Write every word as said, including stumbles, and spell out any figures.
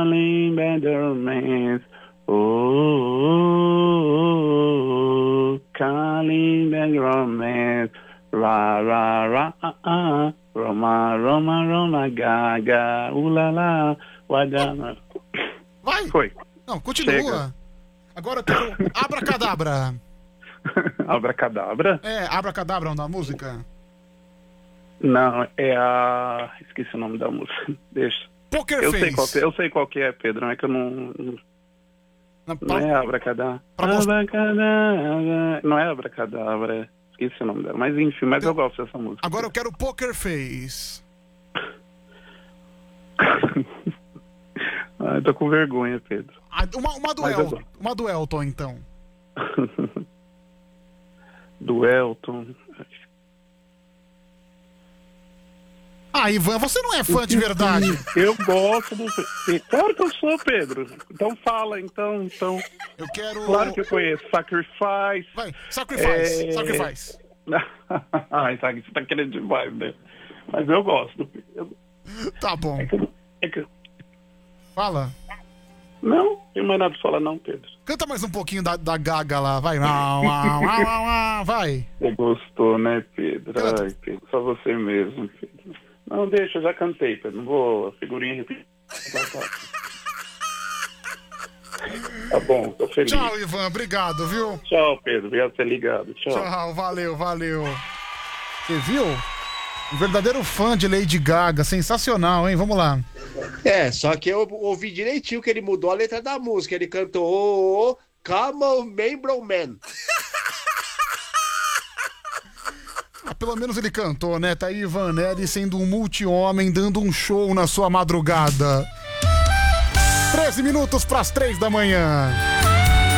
calling bad romance. Oh, oh, oh, calling bad romance. Ra, ra, ra, ah, ah. Roma, Roma, Roma, gaga, ulala, wadana. Vai! Foi. Não, continua. Chega. Agora eu quero Abracadabra. Abracadabra? É, Abracadabra é uma música? Não, é a... Esqueci o nome da música. Deixa. Poker eu Face. Sei qual que, eu sei qual que é, Pedro, é que eu não... Não, não, não é Abracadabra. most... Abracadabra. Não é Abracadabra. Esqueci o nome dela. Mas enfim, mas eu, eu gosto dessa música. Agora eu quero Poker Face. Ah, eu tô com vergonha, Pedro. Ah, uma, uma, do El... uma do Elton, então. Do Elton. Ah, Ivan, você não é fã de verdade. Eu gosto do... Claro que eu sou, Pedro. Então fala, então, então. Eu quero... Claro que eu conheço. Sacrifice. Vai, Sacrifice, é... Sacrifice. Ai, tá, você tá querendo demais, né? Mas eu gosto. Eu... Tá bom. É que... É que... Fala. Não, não tem mais nada pra falar não, Pedro. Canta mais um pouquinho da, da Gaga lá, vai. Vai. Você gostou, né, Pedro? Canta. Ai, Pedro, só você mesmo, Pedro. Não, deixa, eu já cantei, Pedro. Não vou figurinha repetir. Tá bom, tô feliz. Tchau, Ivan, obrigado, viu? Tchau, Pedro, obrigado por ter ligado. Tchau. Tchau, valeu, valeu. Você viu? Um verdadeiro fã de Lady Gaga, sensacional, hein? Vamos lá. É, só que eu ouvi direitinho que ele mudou a letra da música. Ele cantou oh, oh, Come on, man, bro, man. Ah, pelo menos ele cantou, né? Tá aí Ivan Nery sendo um multi-homem, dando um show na sua madrugada. treze minutos pras três da manhã.